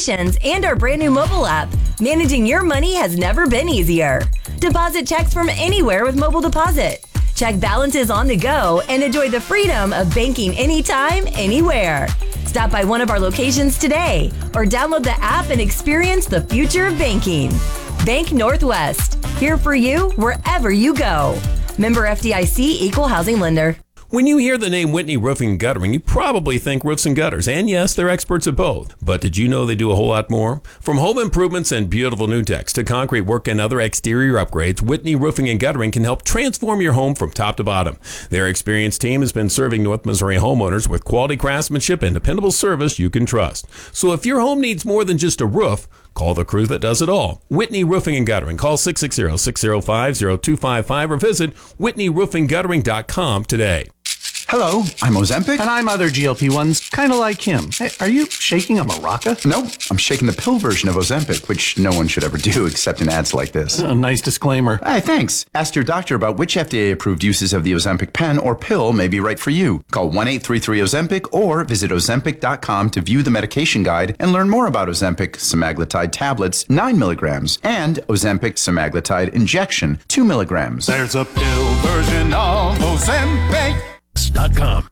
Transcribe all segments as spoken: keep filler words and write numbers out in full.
locations, and our brand new mobile app, managing your money has never been easier. Deposit checks from anywhere with Mobile Deposit. Check balances on the go and enjoy the freedom of banking anytime, anywhere. Stop by one of our locations today or download the app and experience the future of banking. Bank Northwest, here for you wherever you go. Member F D I C Equal Housing Lender. When you hear the name Whitney Roofing and Guttering, you probably think roofs and gutters. And yes, they're experts at both. But did you know they do a whole lot more? From home improvements and beautiful new decks to concrete work and other exterior upgrades, Whitney Roofing and Guttering can help transform your home from top to bottom. Their experienced team has been serving North Missouri homeowners with quality craftsmanship and dependable service you can trust. So if your home needs more than just a roof, call the crew that does it all. Whitney Roofing and Guttering. Call six six zero, six zero five, zero two five five or visit whitney roofing guttering dot com today. Hello, I'm Ozempic. And I'm other G L P ones, kind of like him. Hey, are you shaking a maraca? Nope, I'm shaking the pill version of Ozempic, which no one should ever do except in ads like this. A nice disclaimer. Hey, thanks. Ask your doctor about which F D A-approved uses of the Ozempic pen or pill may be right for you. Call one eight three three Ozempic or visit ozempic dot com to view the medication guide and learn more about Ozempic semaglutide tablets, nine milligrams, and Ozempic semaglutide injection, two milligrams. There's a pill version of Ozempic. Com.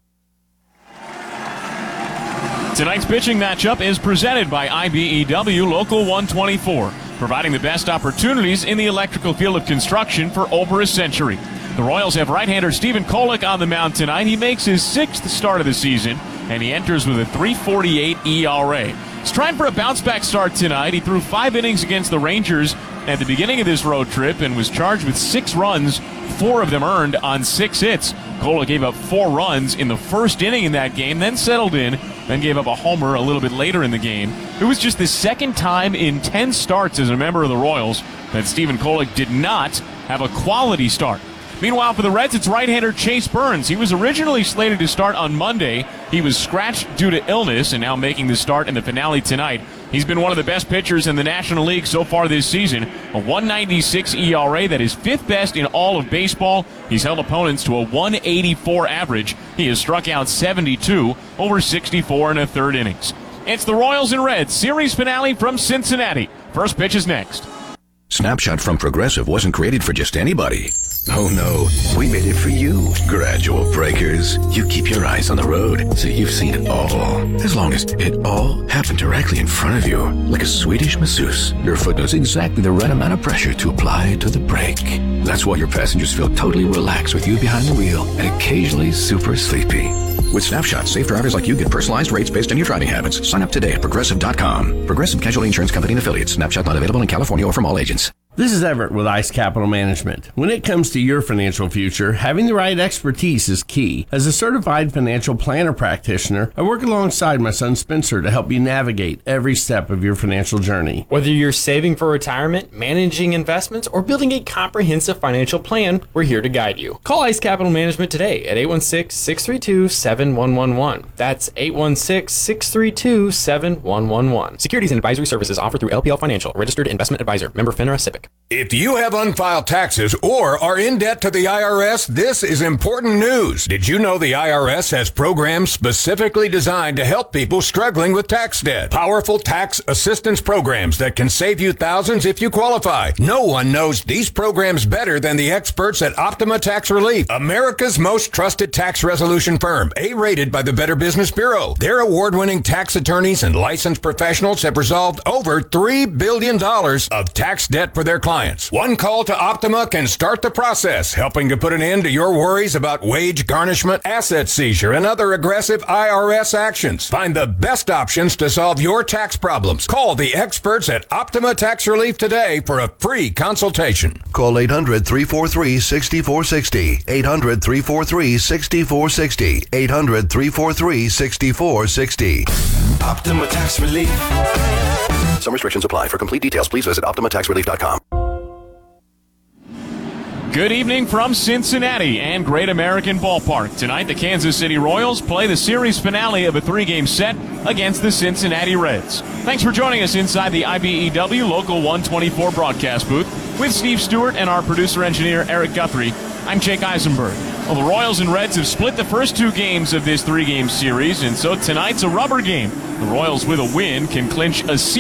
Tonight's pitching matchup is presented by I B E W Local one twenty-four, providing the best opportunities in the electrical field of construction for over a century. The Royals have right-hander Stephen Kolek on the mound tonight. He makes his sixth start of the season, and he enters with a three forty-eight E R A. He's trying for a bounce-back start tonight. He threw five innings against the Rangers at the beginning of this road trip and was charged with six runs, four of them earned on six hits. Kolek gave up four runs in the first inning in that game, then settled in, then gave up a homer a little bit later in the game. It was just the second time in ten starts as a member of the Royals that Stephen Kolek did not have a quality start. Meanwhile, for the Reds, it's right-hander Chase Burns. He was originally slated to start on Monday. He was scratched due to illness and now making the start in the finale tonight. He's been one of the best pitchers in the National League so far this season. A one ninety-six E R A, that is fifth best in all of baseball. He's held opponents to a one eighty-four average. He has struck out seventy-two over sixty-four and a third innings. It's the Royals and Reds series finale from Cincinnati. First pitch is next. Snapshot from Progressive wasn't created for just anybody. Oh no, we made it for you. Gradual breakers. You keep your eyes on the road, so you've seen it all. As long as it all happened directly in front of you, like a Swedish masseuse, your foot knows exactly the right amount of pressure to apply to the brake. That's why your passengers feel totally relaxed with you behind the wheel and occasionally super sleepy. With Snapshot, safe drivers like you get personalized rates based on your driving habits. Sign up today at progressive dot com. Progressive Casualty Insurance Company and Affiliates. Snapshot not available in California or from all agents. This is Everett with ICE Capital Management. When it comes to your financial future, having the right expertise is key. As a certified financial planner practitioner, I work alongside my son Spencer to help you navigate every step of your financial journey. Whether you're saving for retirement, managing investments, or building a comprehensive financial plan, we're here to guide you. Call ICE Capital Management today at eight one six, six three two, seven one one one. That's eight one six, six three two, seven one one one. Securities and advisory services offered through L P L Financial, registered investment advisor, member FINRA SIPC. If you have unfiled taxes or are in debt to the I R S, this is important news. Did you know the I R S has programs specifically designed to help people struggling with tax debt? Powerful tax assistance programs that can save you thousands if you qualify. No one knows these programs better than the experts at Optima Tax Relief, America's most trusted tax resolution firm, A-rated by the Better Business Bureau. Their award-winning tax attorneys and licensed professionals have resolved over three billion dollars of tax debt for their clients. One call to Optima can start the process, helping to put an end to your worries about wage garnishment, asset seizure, and other aggressive I R S actions. Find the best options to solve your tax problems. Call the experts at Optima Tax Relief today for a free consultation. Call eight hundred, three four three, six four six zero. eight hundred, three four three, six four six zero. eight hundred, three four three, six four six zero. Optima Tax Relief. Some restrictions apply. For complete details, please visit optima tax relief dot com. Good evening from Cincinnati and Great American Ballpark. Tonight, the Kansas City Royals play the series finale of a three-game set against the Cincinnati Reds. Thanks for joining us inside the I B E W Local one twenty-four broadcast booth with Steve Stewart and our producer-engineer Eric Guthrie. I'm Jake Eisenberg. Well, the Royals and Reds have split the first two games of this three-game series, and so tonight's a rubber game. The Royals, with a win, can clinch a series.